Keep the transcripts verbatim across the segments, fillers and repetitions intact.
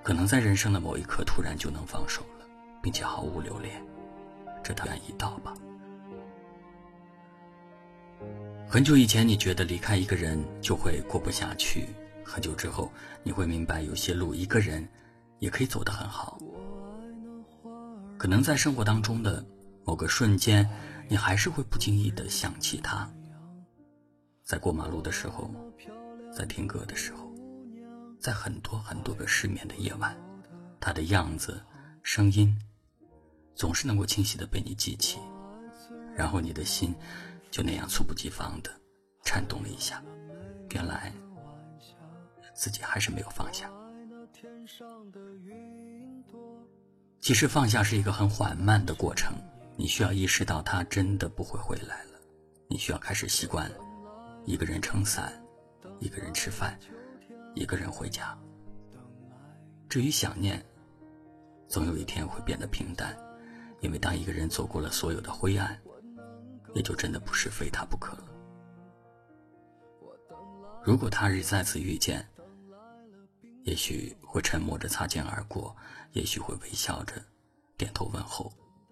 可能在人生的某一刻突然就能放手了，并且毫无留恋，这突然一到吧。很久以前你觉得离开一个人就会过不下去，很久之后你会明白有些路一个人也可以走得很好。可能在生活当中的某个瞬间，你还是会不经意地想起他，在过马路的时候，在听歌的时候，在很多很多个失眠的夜晚，他的样子声音总是能够清晰地被你记起，然后你的心就那样猝不及防地颤动了一下，原来自己还是没有放下。其实放下是一个很缓慢的过程，你需要意识到他真的不会回来了，你需要开始习惯一个人撑伞，一个人吃饭，一个人回家。至于想念，总有一天会变得平淡，因为当一个人走过了所有的灰暗，也就真的不是非他不可了。如果他日再次遇见，也许会沉默着擦肩而过，也许会微笑着点头问候。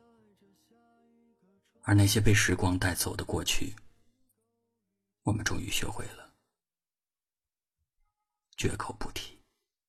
而那些被时光带走的过去，我们终于学会了绝口不提。